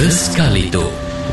Sekali tu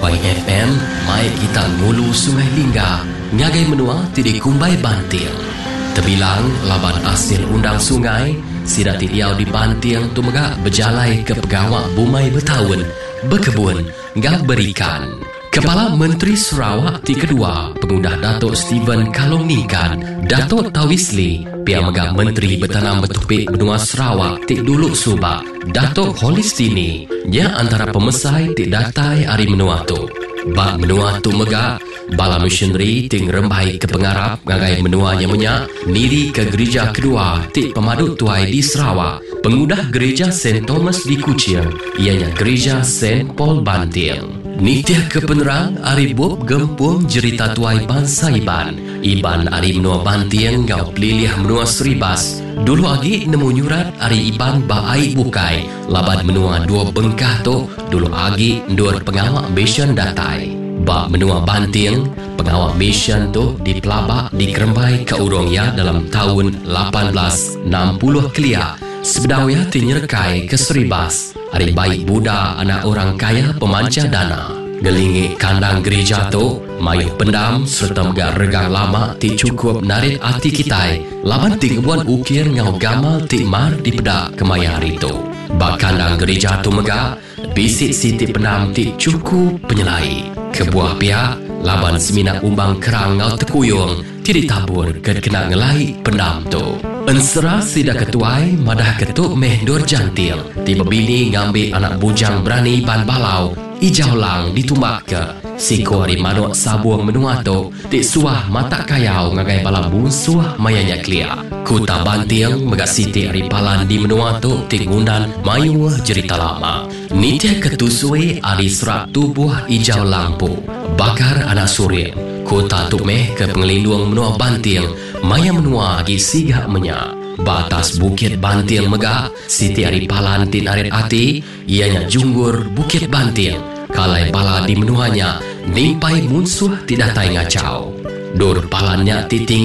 YFM mai kita ngulu Sungai Lingga ngagai menua tidi kumbai banting. Terbilang laban hasil undang sungai sida tidiau di banting tu mega berjalai ke pegawak bumai bertahun berkebun ngak berikan. Kepala Menteri Sarawak ti kedua pengundah Datuk Steven Kalongnikan, Datuk Tawisli pihak mega Menteri Bertanam Bertopik Benua Sarawak ti dulu subak, Datuk Holistini nya antara pemesai ti datai hari menua tu. Bak menua tu mega bala missionary ting rembai ke pengarap ngagai menua yang menyak niri ke gereja kedua ti pemadut tuai di Sarawak, pengudah gereja St. Thomas di Kuching ianya gereja St. Paul Banting. Nitiah ke penerang ari bob gempung jerita tuai bangsa Iban ari menua Banting ngau pelilih menua Seribas. Dulu lagi nemu nyurat ari Iban baai bukai laban menua dua bengkah tu dulu lagi ndur pengawak mission datai. Ba menua Banting pengawak mission tu dipelabak dikerembai ke urung ya dalam tahun 1860 kelia. Sebedawaya tinyerkai ke Seribas hari baik Buddha anak orang kaya pemanca dana. Gelingi kandang gereja tu mayuh pendam serta mega regang lama ti cukup narik hati kita laban ti kebuan ukir ngau gamal ti mar di pedak kemaya hari tu. Bak kandang gereja tu mega bisik siti pendam ti cukup penyelai. Kebuah pihak laban semina umbang kerang ngau tekuyung ti ditabur ke kena ngelai pendam tu. Ensera sida ketuai madah ketuk meh dur jantil tiba bini ngambil anak bujang berani ban balau ijau lang ditumbak ke siku hari manuk sabuang menua tu tik suah mata kayau ngagai bala bunsuah mayanya klia kuta Banting mega siti hari palan di menua tu tik ngundan mayuh jerita lama nitia ketusui hari serak tubuh ijau lampu bakar anak surin kota tu meh ke pengelindung menua Banting maya menua di sigak menyak batas Bukit Banting mega siti hari palan tin arit ati ianya junggur Bukit Banting kalai bala di menuanya nimpai munsuh tidak tai ngacau dur palannya titing